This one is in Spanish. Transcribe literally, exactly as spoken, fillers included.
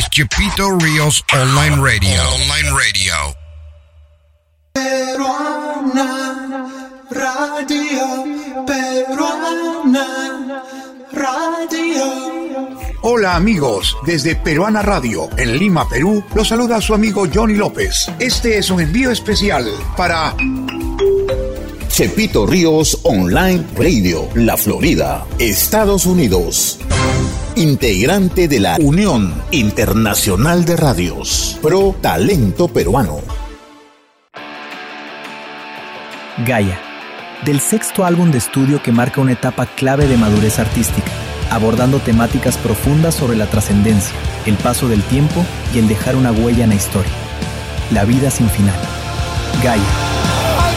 is Chepito Ríos Online Radio. Online Radio. Peruana Radio, Peruana Radio. Hola amigos, desde Peruana Radio, en Lima, Perú, los saluda su amigo Johnny López. Este es un envío especial para Chepito Ríos Online Radio, La Florida, Estados Unidos. Integrante de la Unión Internacional de Radios, Pro Talento Peruano. Gaia, del sexto álbum de estudio que marca una etapa clave de madurez artística, abordando temáticas profundas sobre la trascendencia, el paso del tiempo y el dejar una huella en la historia. La vida sin final. Gaia.